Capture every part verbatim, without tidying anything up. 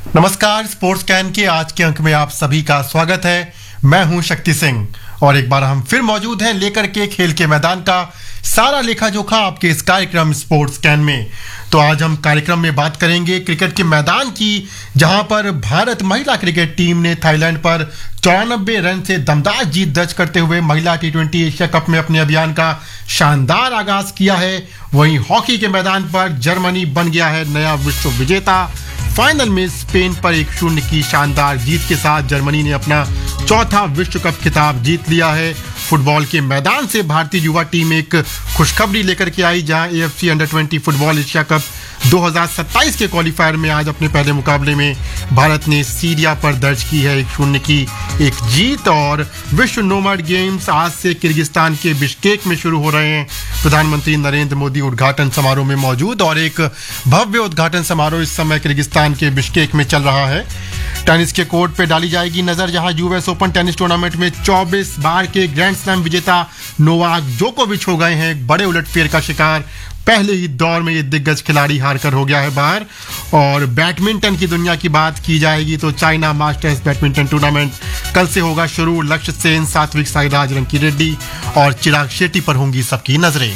नमस्कार, sports can के आज के अंक में आप सभी का स्वागत है। मैं हूं शक्ति सिंह और एक बार हम फिर मौजूद हैं लेकर के खेल के मैदान का सारा लेखा जोखा आपके इस कार्यक्रम स्पोर्ट्स कैन में। तो आज हम कार्यक्रम में बात करेंगे क्रिकेट के मैदान की, जहां पर भारत महिला क्रिकेट टीम ने थाईलैंड पर चौरानबे रन से दमदार जीत दर्ज करते हुए महिला टी ट्वेंटी एशिया कप में अपने अभियान का शानदार आगाज किया है। वहीं हॉकी के मैदान पर जर्मनी बन गया है नया विश्व विजेता। फाइनल में स्पेन पर एक शून्य की शानदार जीत के साथ जर्मनी ने अपना चौथा विश्व कप खिताब जीत लिया है। फुटबॉल के मैदान से भारतीय युवा टीम एक खुशखबरी लेकर के आई, जहां AFC under twenty football Asia cup दो हज़ार सत्ताईस के क्वालिफायर में आज अपने पहले मुकाबले में भारत ने सीरिया पर दर्ज की है एक शून्य की एक जीत। और विश्व नोमैड गेम्स आज से किर्गिस्तान के बिश्केक में शुरू हो रहे हैं। प्रधानमंत्री नरेंद्र मोदी उद्घाटन समारोह में मौजूद और एक भव्य उद्घाटन समारोह इस समय किर्गिस्तान के बिश्केक में चल रहा है। टेनिस के कोर्ट पे डाली जाएगी नजर, जहां यूएस ओपन टेनिस टूर्नामेंट में चौबीस बार के ग्रैंड स्लैम विजेता नोवाक जोकोविच हो गए हैं बड़े उलटफेर का शिकार। पहले ही दौर में ये दिग्गज खिलाड़ी हारकर हो गया है बाहर। और बैडमिंटन की दुनिया की बात की जाएगी तो चाइना मास्टर्स बैडमिंटन टूर्नामेंट कल से होगा शुरू। लक्ष्य सेन, सात्विक साईराज, रंकी रेड्डी और चिराग शेट्टी पर होंगी सबकी नजरें।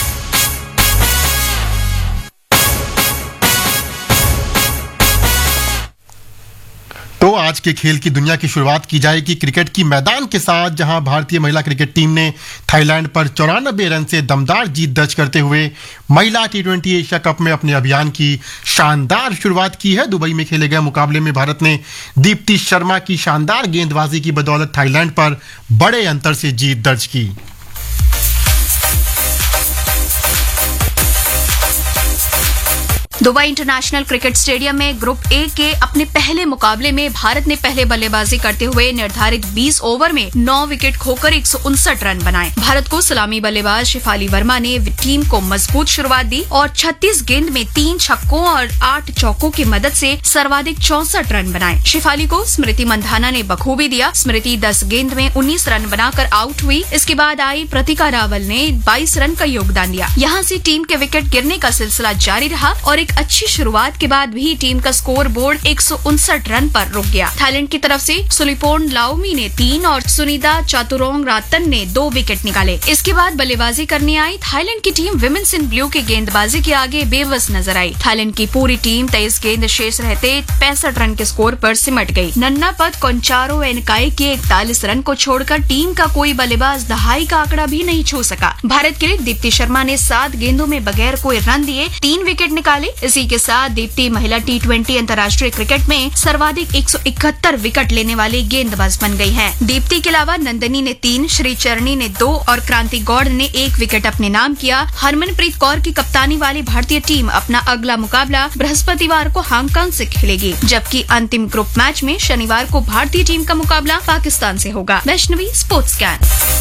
तो आज के खेल की दुनिया की शुरुआत की जाएगी क्रिकेट की मैदान के साथ, जहां भारतीय महिला क्रिकेट टीम ने थाईलैंड पर चौरानबे रन से दमदार जीत दर्ज करते हुए महिला टी ट्वेंटी एशिया कप में अपने अभियान की शानदार शुरुआत की है। दुबई में खेले गए मुकाबले में भारत ने दीप्ति शर्मा की शानदार गेंदबाजी की बदौलत थाईलैंड पर बड़े अंतर से जीत दर्ज की। दुबई इंटरनेशनल क्रिकेट स्टेडियम में ग्रुप ए के अपने पहले मुकाबले में भारत ने पहले बल्लेबाजी करते हुए निर्धारित बीस ओवर में नौ विकेट खोकर एक सौ उनसठ रन बनाए। भारत को सलामी बल्लेबाज शेफाली वर्मा ने टीम को मजबूत शुरुआत दी और छत्तीस गेंद में तीन छक्कों और आठ चौकों की मदद से सर्वाधिक चौसठ रन बनाए। शेफाली को स्मृति मंधाना ने बखूबी दिया। स्मृति दस गेंद में उन्नीस रन बनाकर आउट हुई। इसके बाद आई प्रतिका रावल ने बाईस रन का योगदान दिया। यहाँ से टीम के विकेट गिरने का सिलसिला जारी रहा और एक अच्छी शुरुआत के बाद भी टीम का स्कोर बोर्ड एक सौ उनसठ रन पर रुक गया। थाईलैंड की तरफ से सुलिपोर्न लाओमी ने तीन और सुनिदा चातुरोंग रातन ने दो विकेट निकाले। इसके बाद बल्लेबाजी करने आई थाईलैंड की टीम विमेन्स इन ब्लू की गेंदबाजी के आगे बेबस नजर आई। थाईलैंड की पूरी टीम तेईस गेंद शेष रहते पैंसठ रन के स्कोर पर सिमट गई। नन्ना पत कोंचारो एनकाई के इकतालीस रन को छोड़कर टीम का कोई बल्लेबाज दहाई का आंकड़ा भी नहीं छू सका। भारत के लिए दीप्ति शर्मा ने सात गेंदों में बगैर कोई रन दिए तीन विकेट निकाले। इसी के साथ दीप्ति महिला टी ट्वेंटी अंतर्राष्ट्रीय क्रिकेट में सर्वाधिक एक सौ इकहत्तर विकेट लेने वाली गेंदबाज बन गई हैं। दीप्ति के अलावा नंदनी ने तीन, श्रीचरणी ने दो और क्रांति गौड़ ने एक विकेट अपने नाम किया। हरमनप्रीत कौर की कप्तानी वाली भारतीय टीम अपना अगला मुकाबला बृहस्पतिवार को हांगकांग से खेलेगी, जबकि अंतिम ग्रुप मैच में शनिवार को भारतीय टीम का मुकाबला पाकिस्तान से होगा। Vaishnavi, sports can.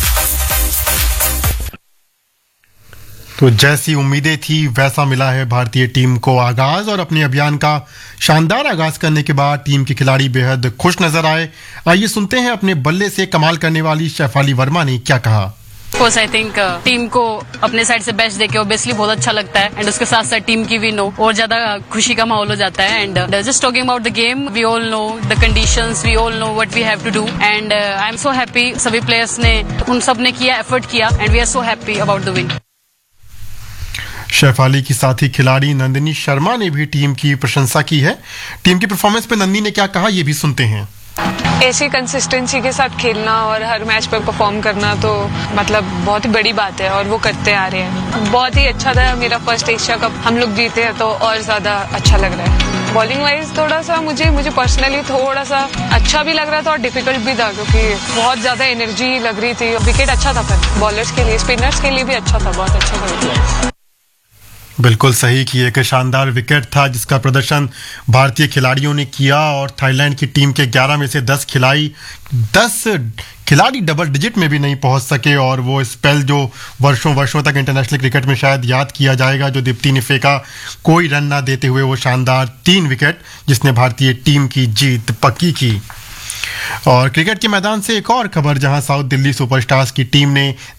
तो जैसी उम्मीदें थी वैसा मिला है भारतीय टीम को आगाज, और अपने अभियान का शानदार आगाज करने के बाद टीम के खिलाड़ी बेहद खुश नजर आए। आइए सुनते हैं अपने बल्ले से कमाल करने वाली शेफाली वर्मा ने क्या कहा। कोर्स आई थिंक टीम को अपने साइड से बेस्ट देके ऑब्वियसली बहुत अच्छा लगता है एंड उसके साथ साथ टीम की भी नो और ज्यादा खुशी का माहौल हो जाता है। And just talking about the game, we all know the conditions, we all know what we have to do and I am so happy. सभी प्लेयर्स ने उन सब ने किया, एफर्ट किया and we are so happy about the win. Shefali की साथी खिलाड़ी नंदिनी शर्मा ने भी टीम की प्रशंसा की है। टीम की परफॉर्मेंस पे नंदिनी ने क्या कहा, ये भी सुनते हैं। ऐसी कंसिस्टेंसी के साथ खेलना और हर मैच पर परफॉर्म करना तो मतलब बहुत ही बड़ी बात है और वो करते आ रहे हैं। बहुत ही अच्छा था मेरा फर्स्ट एशिया कप, हम लोग जीते हैं तो और ज्यादा अच्छा लग रहा है। बॉलिंग वाइज थोड़ा सा मुझे मुझे पर्सनली थोड़ा सा अच्छा भी लग रहा था और डिफिकल्ट भी था, क्योंकि बहुत ज्यादा एनर्जी लग रही थी। विकेट अच्छा था पर बॉलर्स के लिए, स्पिनर्स के लिए भी अच्छा था, बहुत अच्छा कर दिया। बिल्कुल सही कि एक शानदार विकेट था जिसका प्रदर्शन भारतीय खिलाड़ियों ने किया और थाईलैंड की टीम के ग्यारह में से दस खिलाड़ी दस खिलाड़ी डबल डिजिट में भी नहीं पहुंच सके। और वो स्पेल जो वर्षों वर्षों तक इंटरनेशनल क्रिकेट में शायद याद किया जाएगा, जो दीप्ति ने फेंका कोई रन ना देते हुए वो शानदार तीन विकेट जिसने भारतीय टीम की जीत पक्की की। और क्रिकेट के मैदान से एक और खबर, जहां साउथ दिल्ली सुपरस्टार्स की टीम ने